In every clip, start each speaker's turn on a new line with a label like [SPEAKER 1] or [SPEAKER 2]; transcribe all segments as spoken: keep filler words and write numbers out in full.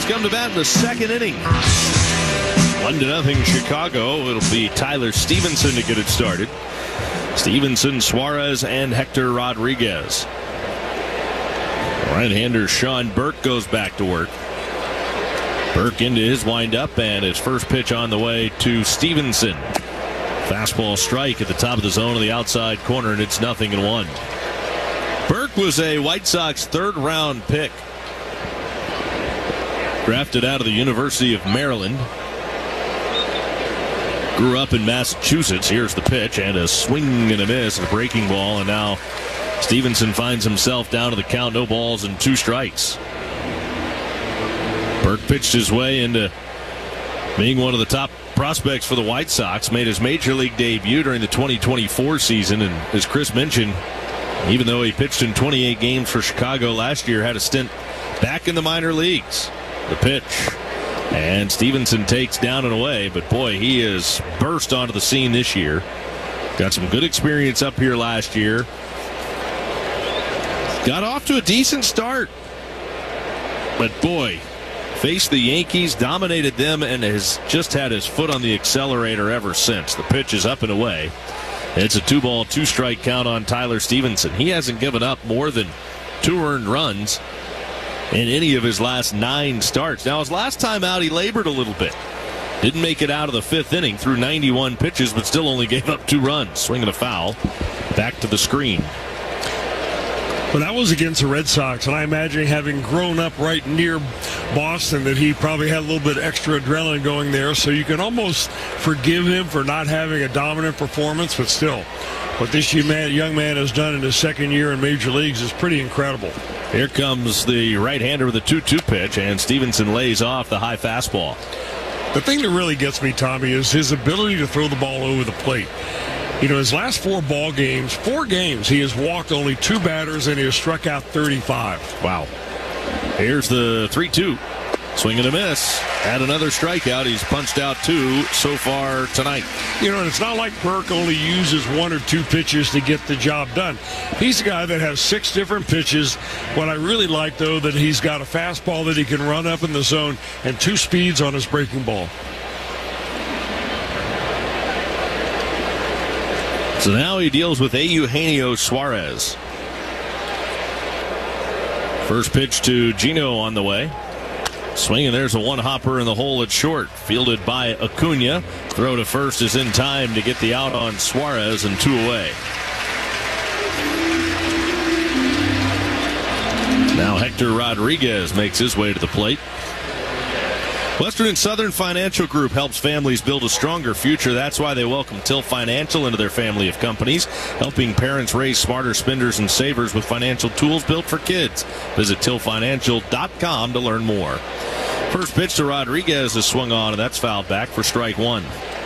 [SPEAKER 1] come to bat in the second inning. One to nothing Chicago. It'll be Tyler Stevenson to get it started. Stevenson, Suarez, and Hector Rodriguez. Right-hander Sean Burke goes back to work. Burke into his windup, and his first pitch on the way to Stevenson. Fastball strike at the top of the zone of the outside corner, and it's nothing and one. Burke was a White Sox third-round pick. Drafted out of the University of Maryland. Grew up in Massachusetts. Here's the pitch, and a swing and a miss, a breaking ball, and now Stevenson finds himself down to the count, no balls and two strikes. Burke pitched his way into being one of the top prospects for the White Sox. Made his major league debut during the twenty twenty-four season, and as Chris mentioned, even though he pitched in twenty-eight games for Chicago last year, had a stint back in the minor leagues. The pitch, and Stevenson takes down and away, but boy, he has burst onto the scene this year. Got some good experience up here last year. Got off to a decent start, but boy, faced the Yankees, dominated them, and has just had his foot on the accelerator ever since. The pitch is up and away. It's a two ball, two strike count on Tyler Stevenson. He hasn't given up more than two earned runs in any of his last nine starts. Now, his last time out, he labored a little bit. Didn't make it out of the fifth inning through ninety-one pitches, but still only gave up two runs. Swinging a foul. Back to the screen.
[SPEAKER 2] Well, that was against the Red Sox, and I imagine having grown up right near Boston that he probably had a little bit extra adrenaline going there, so you can almost forgive him for not having a dominant performance, but still, what this young man has done in his second year in Major Leagues is pretty incredible.
[SPEAKER 1] Here comes the right-hander with a two two pitch, and Stevenson lays off the high fastball.
[SPEAKER 2] The thing that really gets me, Tommy, is his ability to throw the ball over the plate. You know, his last four ball games, four games, he has walked only two batters and he has struck out thirty-five.
[SPEAKER 1] Wow. Here's the three two. Swing and a miss. Add another strikeout. He's punched out two so far tonight.
[SPEAKER 2] You know, and it's not like Burke only uses one or two pitches to get the job done. He's a guy that has six different pitches. What I really like, though, that he's got a fastball that he can run up in the zone and two speeds on his breaking ball.
[SPEAKER 1] So now he deals with Eugenio Suarez. First pitch to Gino on the way. Swing, and there's a one-hopper in the hole at short. Fielded by Acuna. Throw to first is in time to get the out on Suarez, and two away. Now Hector Rodriguez makes his way to the plate. Western and Southern Financial Group helps families build a stronger future. That's why they welcome Till Financial into their family of companies, helping parents raise smarter spenders and savers with financial tools built for kids. Visit till financial dot com to learn more. First pitch to Rodriguez is swung on, and that's fouled back for strike one.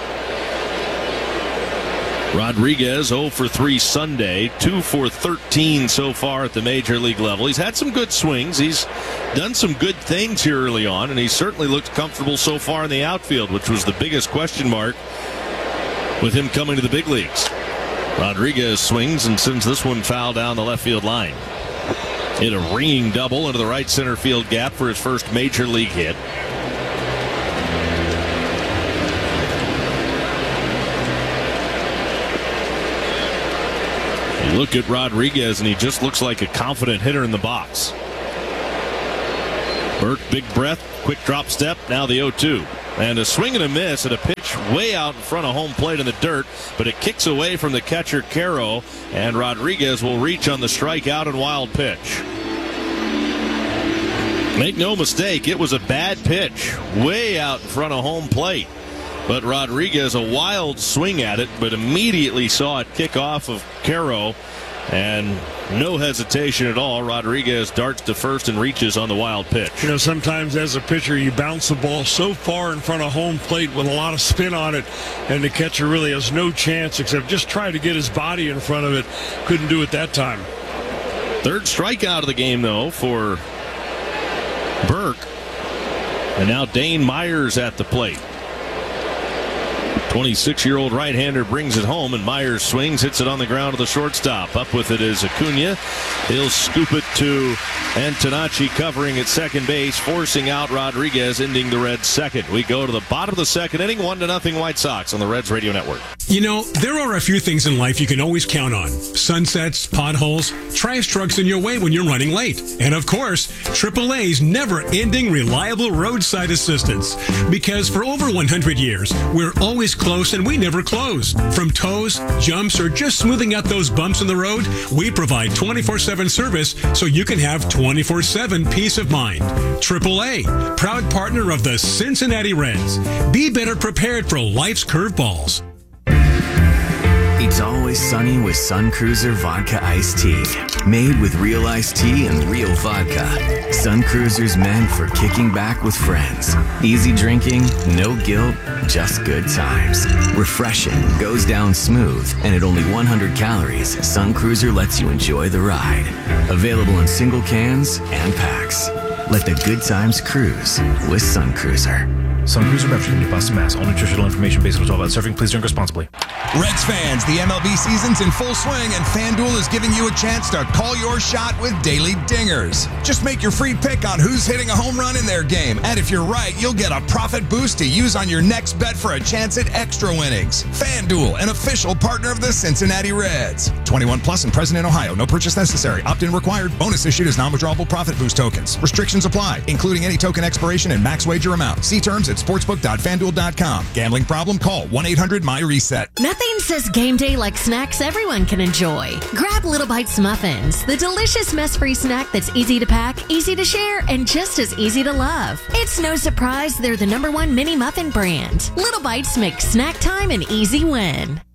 [SPEAKER 1] Rodriguez oh for three Sunday, two for thirteen so far at the major league level. He's had some good swings. He's done some good things here early on, and he certainly looked comfortable so far in the outfield, which was the biggest question mark with him coming to the big leagues. Rodriguez swings and sends this one foul down the left field line. Hit a ringing double into the right center field gap for his first major league hit. Look at Rodriguez, and he just looks like a confident hitter in the box. Burke, big breath, quick drop step, now the oh two. And a swing and a miss and a pitch way out in front of home plate in the dirt, but it kicks away from the catcher, Caro, and Rodriguez will reach on the strikeout and wild pitch. Make no mistake, it was a bad pitch, way out in front of home plate. But Rodriguez, a wild swing at it, but immediately saw it kick off of Caro, and no hesitation at all. Rodriguez darts to first and reaches on the wild pitch.
[SPEAKER 2] You know, sometimes as a pitcher, you bounce the ball so far in front of home plate with a lot of spin on it, and the catcher really has no chance except just try to get his body in front of it. Couldn't do it that time.
[SPEAKER 1] Third strikeout of the game, though, for Burke. And now Dane Myers at the plate. twenty-six-year-old right-hander brings it home, and Myers swings, hits it on the ground to the shortstop. Up with it is Acuna. He'll scoop it to Antonacci, covering at second base, forcing out Rodriguez, ending the Reds' second. We go to the bottom of the second inning, one to nothing White Sox on the Reds Radio Network.
[SPEAKER 3] You know, there are a few things in life you can always count on. Sunsets, potholes, trash trucks in your way when you're running late. And of course, triple A's never-ending reliable roadside assistance. Because for over one hundred years, we're always close and we never close. From tows, jumps, or just smoothing out those bumps in the road, we provide twenty-four seven service so you can have twenty-four seven peace of mind. triple A, proud partner of the Cincinnati Reds. Be better prepared for life's curveballs.
[SPEAKER 4] It's always sunny with Sun Cruiser Vodka Iced Tea. Made with real iced tea and real vodka. Sun Cruiser's meant for kicking back with friends. Easy drinking, no guilt, just good times. Refreshing, goes down smooth, and at only one hundred calories, Sun Cruiser lets you enjoy the ride. Available in single cans and packs. Let the good times cruise with Sun Cruiser.
[SPEAKER 5] Sun Cruiser membership in Boston, Mass. All nutritional information based on twelve hours surfing. Please drink responsibly.
[SPEAKER 6] Reds fans, the M L B season's in full swing, and FanDuel is giving you a chance to call your shot with daily dingers. Just make your free pick on who's hitting a home run in their game, and if you're right, you'll get a profit boost to use on your next bet for a chance at extra winnings. FanDuel, an official partner of the Cincinnati Reds. twenty-one plus and present in Ohio. No purchase necessary. Opt-in required. Bonus issued as non-withdrawable profit boost tokens. Restrictions apply, including any token expiration and max wager amount. See terms at sportsbook dot fanduel dot com. Gambling problem? Call one eight hundred my reset.
[SPEAKER 7] Nothing says game day like snacks everyone can enjoy. Grab Little Bites Muffins, the delicious mess-free snack that's easy to pack, easy to share, and just as easy to love. It's no surprise they're the number one mini muffin brand. Little Bites make snack time an easy win.